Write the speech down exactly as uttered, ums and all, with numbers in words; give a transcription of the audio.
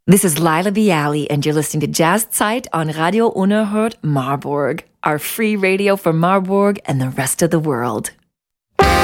This is Lila Bialy, and you're listening to Jazzzeit on Radio Unerhört Marburg, our free radio for Marburg and the rest of the world.